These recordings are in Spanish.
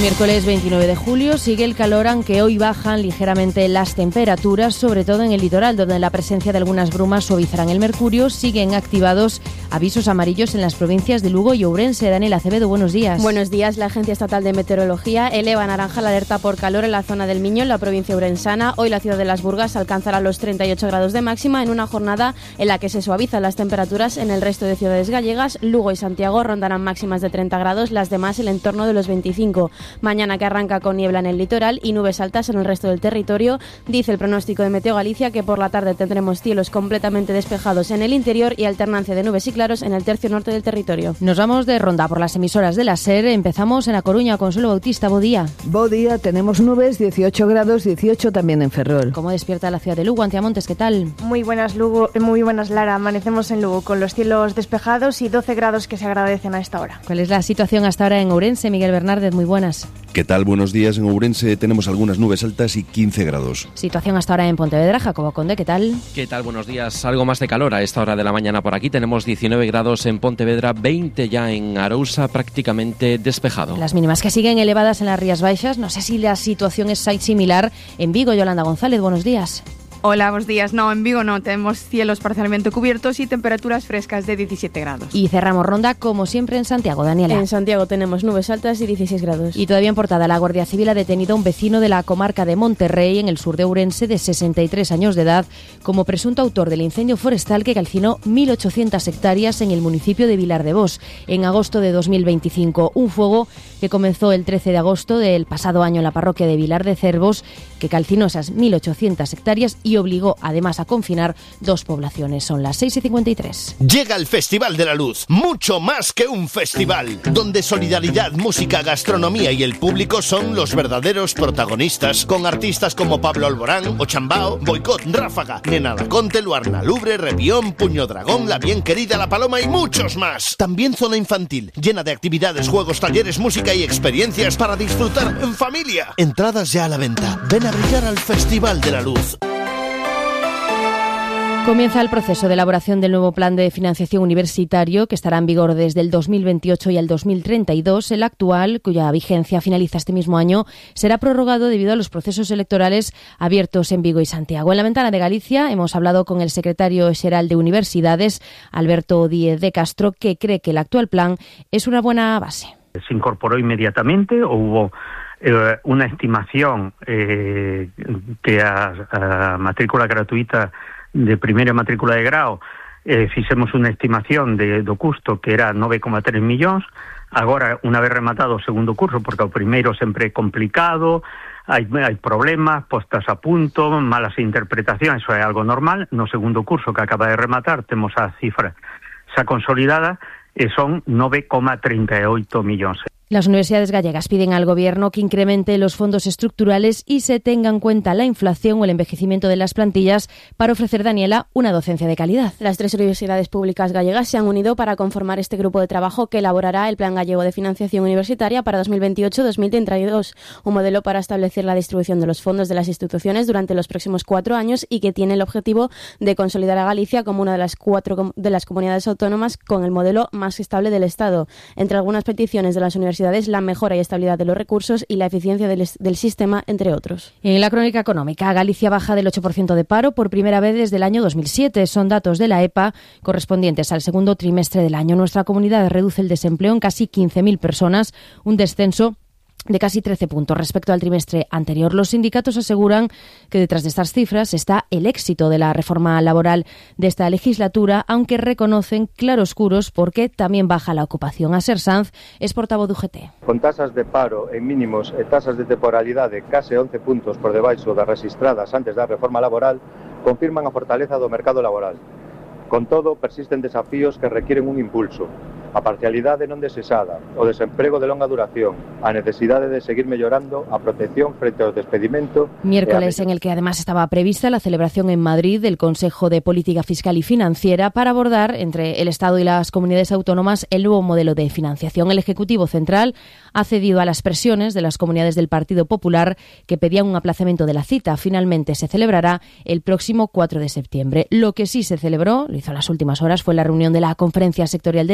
Miércoles 29 de julio sigue el calor, aunque hoy bajan ligeramente las temperaturas, sobre todo en el litoral, donde la presencia de algunas brumas suavizarán el mercurio. Siguen activados avisos amarillos en las provincias de Lugo y Ourense. Daniel Acevedo, buenos días. Buenos días. La Agencia Estatal de Meteorología eleva a naranja la alerta por calor en la zona del Miño, en la provincia ourensana. Hoy la ciudad de Las Burgas alcanzará los 38 grados de máxima en una jornada en la que se suavizan las temperaturas en el resto de ciudades gallegas. Lugo y Santiago rondarán máximas de 30 grados, las demás el entorno de los 25. Mañana, que arranca con niebla en el litoral y nubes altas en el resto del territorio. Dice el pronóstico de Meteo Galicia que por la tarde tendremos cielos completamente despejados en el interior y alternancia de nubes y claros en el tercio norte del territorio. Nos vamos de ronda por las emisoras de la SER. Empezamos en A Coruña. Consuelo Bautista, bo día. Bo día, tenemos nubes, 18 grados, 18 también en Ferrol. ¿Cómo despierta la ciudad de Lugo? Antiamontes, ¿qué tal? Muy buenas, Lugo, muy buenas, Lara. Amanecemos en Lugo con los cielos despejados y 12 grados que se agradecen a esta hora. ¿Cuál es la situación hasta ahora en Ourense? Miguel Bernárdez, muy buenas. ¿Qué tal? Buenos días. En Ourense tenemos algunas nubes altas y 15 grados. Situación hasta ahora en Pontevedra. Jacobo Conde, ¿qué tal? ¿Qué tal? Buenos días. Algo más de calor a esta hora de la mañana por aquí. Tenemos 19 grados en Pontevedra, 20 ya en Arousa, prácticamente despejado. Las mínimas que siguen elevadas en las Rías Baixas. No sé si la situación es similar en Vigo. Yolanda González, buenos días. Hola, buenos días. No, en Vigo no. Tenemos cielos parcialmente cubiertos y temperaturas frescas de 17 grados. Y cerramos ronda, como siempre, en Santiago. Daniela. En Santiago tenemos nubes altas y 16 grados. Y todavía en Portada, la Guardia Civil ha detenido a un vecino de la comarca de Monterrey, en el sur de Ourense, de 63 años de edad, como presunto autor del incendio forestal que calcinó 1.800 hectáreas en el municipio de Vilar de Bos en agosto de 2025. Un fuego que comenzó el 13 de agosto del pasado año en la parroquia de Vilar de Cervos, que calcinó esas 1.800 hectáreas y obligó además a confinar 2 poblaciones. Son las 6:53. Llega el Festival de la Luz, mucho más que un festival, donde solidaridad, música, gastronomía y el público son los verdaderos protagonistas, con artistas como Pablo Alborán, Ochambao, Boicot, Ráfaga, Nena Conte, Luarna Lubre, Rebión, Puño Dragón, La Bien Querida, La Paloma y muchos más. También zona infantil, llena de actividades, juegos, talleres, música y experiencias para disfrutar en familia. Entradas ya a la venta. Ven a brillar al Festival de la Luz. Comienza el proceso de elaboración del nuevo plan de financiación universitario que estará en vigor desde el 2028 y al 2032. El actual, cuya vigencia finaliza este mismo año, será prorrogado debido a los procesos electorales abiertos en Vigo y Santiago. En la Ventana de Galicia hemos hablado con el secretario xeral de Universidades, Alberto Díez de Castro, que cree que el actual plan es una buena base. ¿Se incorporó inmediatamente o hubo una estimación que a matrícula gratuita de primeira matrícula de grao fixemos unha estimación do custo que era 9,3 millóns. Agora, unha vez rematado o segundo curso, porque o primeiro sempre é complicado, hai problemas, postas a punto, malas interpretacións, eso é algo normal. No segundo curso que acaba de rematar temos a cifra xa consolidada e son 9,38 millóns. Las universidades gallegas piden al Gobierno que incremente los fondos estructurales y se tenga en cuenta la inflación o el envejecimiento de las plantillas para ofrecer, Daniela, una docencia de calidad. Las 3 universidades públicas gallegas se han unido para conformar este grupo de trabajo que elaborará el Plan Gallego de Financiación Universitaria para 2028-2032, un modelo para establecer la distribución de los fondos de las instituciones durante los próximos 4 años y que tiene el objetivo de consolidar a Galicia como una de las 4 de las comunidades autónomas con el modelo más estable del Estado. Entre algunas peticiones de las universidades, la mejora y estabilidad de los recursos y la eficiencia del sistema, entre otros. En la crónica económica, Galicia baja del 8% de paro por primera vez desde el año 2007. Son datos de la EPA correspondientes al segundo trimestre del año. Nuestra comunidad reduce el desempleo en casi 15.000 personas, un descenso de casi 13 puntos respecto al trimestre anterior. Los sindicatos aseguran que detrás de estas cifras está el éxito de la reforma laboral de esta legislatura, aunque reconocen claroscuros porque también baja la ocupación. Aser Sanz es portavoz do UGT. Con tasas de paro en mínimos e tasas de temporalidade case 11 puntos por debaixo das rexistradas antes da reforma laboral, confirman a fortaleza do mercado laboral. Con todo, persisten desafíos que requieren un impulso. A parcialidade non desexada, o desemprego de longa duración, a necesidade de seguir mellorando a protección frente ao despedimento. Miércoles en el que además estaba prevista la celebración en Madrid del Consejo de Política Fiscal y Financiera para abordar entre el Estado y las comunidades autónomas el nuevo modelo de financiación. El Ejecutivo Central ha cedido a las presiones de las comunidades del Partido Popular que pedían un aplazamiento de la cita. Finalmente se celebrará el próximo 4 de septiembre. Lo que sí se celebró, lo hizo en las últimas horas, fue la reunión de la Conferencia Sectorial de Transporte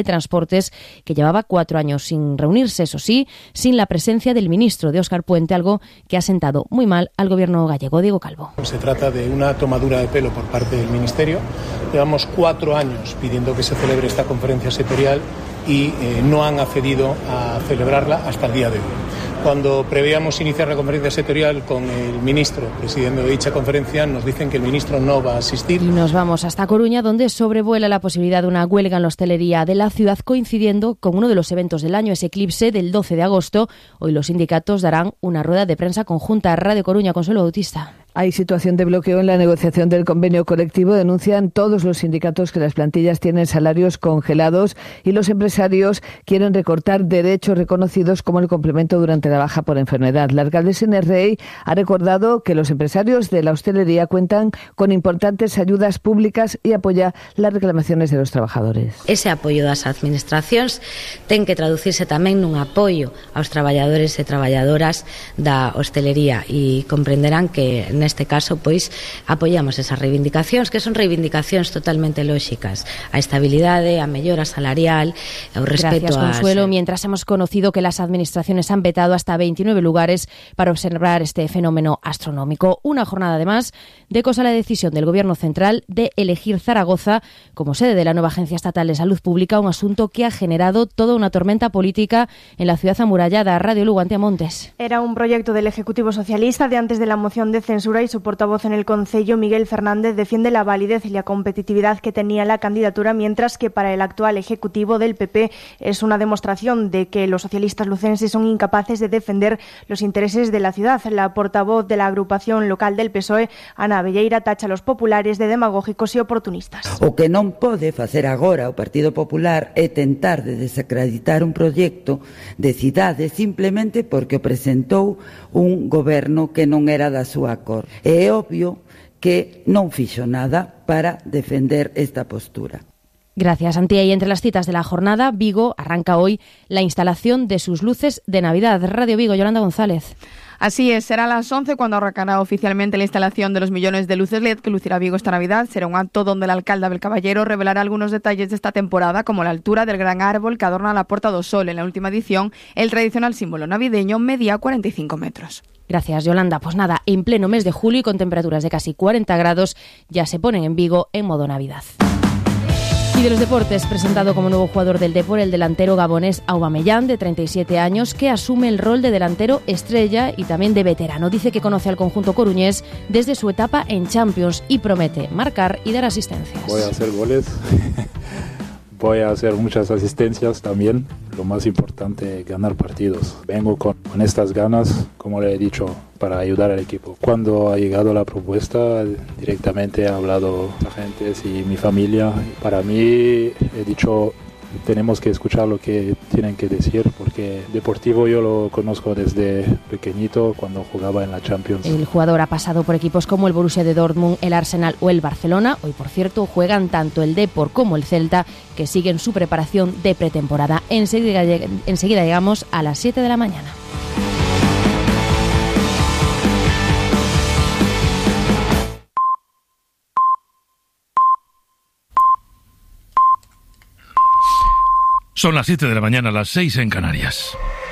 Deportes, que llevaba 4 años sin reunirse, eso sí, sin la presencia del ministro de Óscar Puente, algo que ha sentado muy mal al gobierno gallego. Diego Calvo. Se trata de una tomadura de pelo por parte del ministerio. Llevamos 4 años pidiendo que se celebre esta conferencia sectorial y no han accedido a celebrarla hasta el día de hoy. Cuando preveíamos iniciar la conferencia sectorial con el ministro presidiendo dicha conferencia, nos dicen que el ministro no va a asistir. Y nos vamos hasta Coruña, donde sobrevuela la posibilidad de una huelga en la hostelería de la ciudad, coincidiendo con uno de los eventos del año, ese eclipse del 12 de agosto. Hoy los sindicatos darán una rueda de prensa conjunta. Radio Coruña, Consuelo Bautista. Hay situación de bloqueo en la negociación del convenio colectivo. Denuncian todos los sindicatos que las plantillas tienen salarios congelados y los empresarios quieren recortar derechos reconocidos como el complemento durante la baja por enfermedad. La alcaldesa Inés Rey ha recordado que los empresarios de la hostelería cuentan con importantes ayudas públicas y apoya las reclamaciones de los trabajadores. Ese apoio das administracións ten que traducirse tamén nun apoio aos traballadores e traballadoras da hostelería e comprenderán que neste caso, pois, apoiamos esas reivindicacións, que son reivindicacións totalmente lóxicas, a estabilidade, a mellora salarial, o respeto. Gracias, Consuelo. Mientras hemos conocido que las administraciones han vetado hasta 29 lugares para observar este fenómeno astronómico. Una jornada, además, de cosa la decisión del Gobierno central de elegir Zaragoza como sede de la nueva Agencia Estatal de Salud Pública, un asunto que ha generado toda una tormenta política en la ciudad amurallada. Radio Lugo, Antía Montes. Era un proyecto del Ejecutivo Socialista de antes de la moción de censura y su portavoz en el Concello, Miguel Fernández, defiende la validez y la competitividad que tenía la candidatura, mientras que para el actual Ejecutivo del PP es una demostración de que los socialistas lucenses son incapaces de defender los intereses de la ciudad. La portavoz de la agrupación local del PSOE, Ana Velleira, tacha a los populares de demagógicos e oportunistas. O que non pode facer agora o Partido Popular é tentar de desacreditar un proxecto de cidade simplemente porque o presentou un goberno que non era da súa cor. É obvio que non fixo nada para defender esta postura. Gracias, Antía. Y entre las citas de la jornada, Vigo arranca hoy la instalación de sus luces de Navidad. Radio Vigo, Yolanda González. Así es, será a las 11 cuando arrancará oficialmente la instalación de los millones de luces LED que lucirá Vigo esta Navidad. Será un acto donde el alcalde Abel Caballero revelará algunos detalles de esta temporada, como la altura del gran árbol que adorna la Puerta do Sol. En la última edición, el tradicional símbolo navideño medía 45 metros. Gracias, Yolanda. Pues nada, en pleno mes de julio y con temperaturas de casi 40 grados, ya se ponen en Vigo en modo Navidad. Y de los deportes, presentado como nuevo jugador del Depor el delantero gabonés Aubameyang, de 37 años, que asume el rol de delantero estrella y también de veterano. Dice que conoce al conjunto coruñés desde su etapa en Champions y promete marcar y dar asistencias. Voy a hacer goles, voy a hacer muchas asistencias también. Lo más importante es ganar partidos. Vengo con estas ganas, como le he dicho, para ayudar al equipo. Cuando ha llegado la propuesta, directamente he hablado con la gente y mi familia. Para mí, he dicho, tenemos que escuchar lo que tienen que decir, porque Deportivo yo lo conozco desde pequeñito, cuando jugaba en la Champions. El jugador ha pasado por equipos como el Borussia de Dortmund, el Arsenal o el Barcelona. Hoy, por cierto, juegan tanto el Depor como el Celta, que siguen su preparación de pretemporada. Enseguida llegamos a las 7 de la mañana. Son las 7 de la mañana, las 6 en Canarias.